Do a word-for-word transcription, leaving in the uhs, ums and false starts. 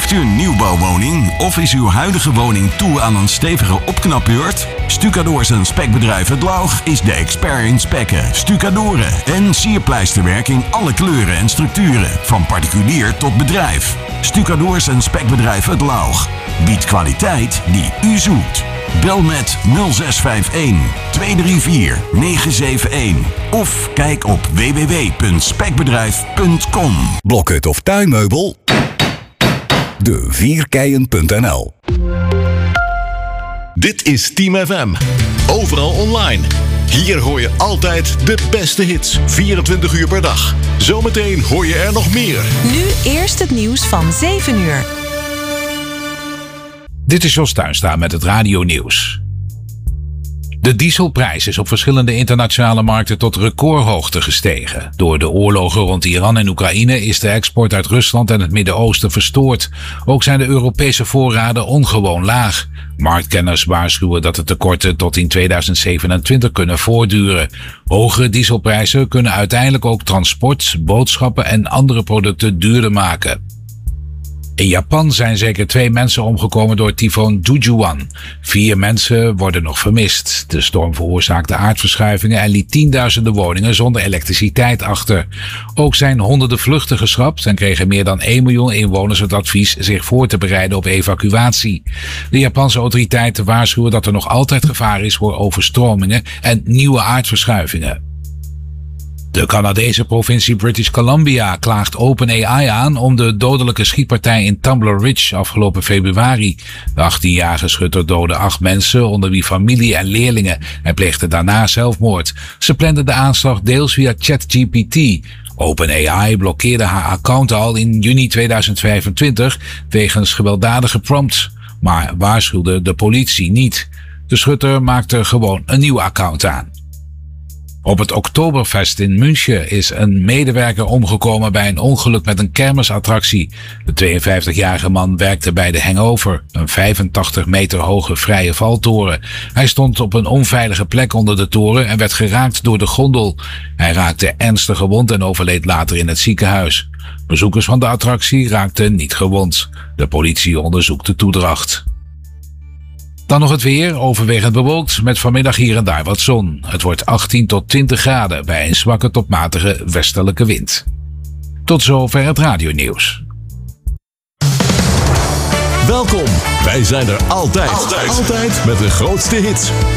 Zoekt u een nieuwbouwwoning of is uw huidige woning toe aan een stevige opknapbeurt? Stucadoors en Spekbedrijf Het Laug is de expert in spekken, stucadoren en sierpleisterwerk in alle kleuren en structuren, van particulier tot bedrijf. Stucadoors en Spekbedrijf Het Laug biedt kwaliteit die u zoekt. Bel met nul zes vijf een, twee drie vier, negen zeven een of kijk op w w w punt spekbedrijf punt com. Blokhut of tuinmeubel? de vierkeien punt n l. Dit is Team F M. Overal online. Hier hoor je altijd de beste hits. vierentwintig uur per dag. Zometeen hoor je er nog meer. Nu eerst het nieuws van zeven uur. Dit is Jos Tuinstra met het radionieuws. De dieselprijs is op verschillende internationale markten tot recordhoogte gestegen. Door de oorlogen rond Iran en Oekraïne is de export uit Rusland en het Midden-Oosten verstoord. Ook zijn de Europese voorraden ongewoon laag. Marktkenners waarschuwen dat de tekorten tot in tweeduizend zevenentwintig kunnen voortduren. Hogere dieselprijzen kunnen uiteindelijk ook transport, boodschappen en andere producten duurder maken. In Japan zijn zeker twee mensen omgekomen door tyfoon Jujuan. Vier mensen worden nog vermist. De storm veroorzaakte aardverschuivingen en liet tienduizenden woningen zonder elektriciteit achter. Ook zijn honderden vluchten geschrapt en kregen meer dan één miljoen inwoners het advies zich voor te bereiden op evacuatie. De Japanse autoriteiten waarschuwen dat er nog altijd gevaar is voor overstromingen en nieuwe aardverschuivingen. De Canadese provincie British Columbia klaagt OpenAI aan om de dodelijke schietpartij in Tumbler Ridge afgelopen februari. De achttienjarige schutter doodde acht mensen, onder wie familie en leerlingen, en pleegde daarna zelfmoord. Ze plande de aanslag deels via ChatGPT. OpenAI blokkeerde haar account al in juni tweeduizend vijfentwintig wegens gewelddadige prompts, maar waarschuwde de politie niet. De schutter maakte gewoon een nieuw account aan. Op het Oktoberfest in München is een medewerker omgekomen bij een ongeluk met een kermisattractie. De tweeënvijftigjarige man werkte bij de Hangover, een vijfentachtig meter hoge vrije valtoren. Hij stond op een onveilige plek onder de toren en werd geraakt door de gondel. Hij raakte ernstig gewond en overleed later in het ziekenhuis. Bezoekers van de attractie raakten niet gewond. De politie onderzoekt de toedracht. Dan nog het weer, overwegend bewolkt, met vanmiddag hier en daar wat zon. Het wordt achttien tot twintig graden bij een zwakke tot matige westelijke wind. Tot zover het radionieuws. Welkom, wij zijn er altijd. Altijd, altijd met de grootste hits.